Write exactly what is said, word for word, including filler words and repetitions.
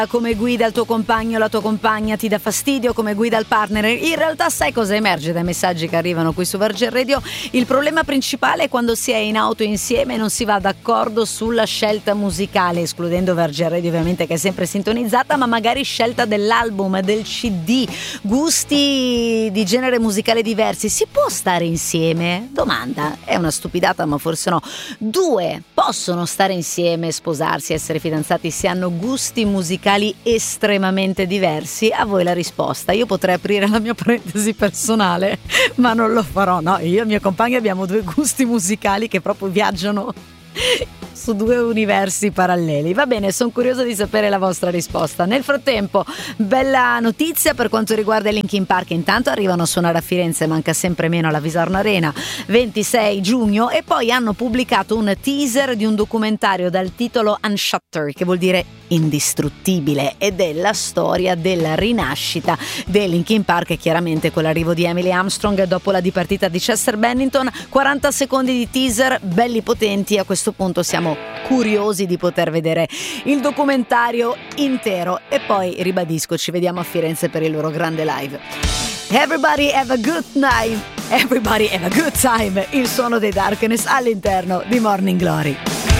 come guida il tuo compagno, la tua compagna ti dà fastidio, come guida il partner. In realtà sai cosa emerge dai messaggi che arrivano qui su Virgin Radio? Il problema principale è quando si è in auto insieme e non si va d'accordo sulla scelta musicale, escludendo Virgin Radio ovviamente, che è sempre sintonizzata, ma magari scelta dell'album, del C D, gusti di genere musicale diversi. Si può stare insieme? Domanda, è una stupidata ma forse no. Due, possono stare insieme, sposarsi, essere fidanzati se hanno gusti musicali estremamente diversi? A voi la risposta. Io potrei aprire la mia parentesi personale, ma non lo farò. No, io e il mio compagno abbiamo due gusti musicali che proprio viaggiano su due universi paralleli. Va bene, sono curiosa di sapere la vostra risposta. Nel frattempo, bella notizia per quanto riguarda i Linkin Park. Intanto arrivano a suonare a Firenze, manca sempre meno alla Visarno Arena, ventisei giugno, e poi hanno pubblicato un teaser di un documentario dal titolo Unshattered, che vuol dire indistruttibile, ed è la storia della rinascita dei Linkin Park, chiaramente con l'arrivo di Emily Armstrong dopo la dipartita di Chester Bennington. quaranta secondi di teaser belli potenti. A questo punto siamo curiosi di poter vedere il documentario intero, e poi ribadisco, ci vediamo a Firenze per il loro grande live. Everybody have a good night, everybody have a good time. Il suono dei Darkness all'interno di Morning Glory.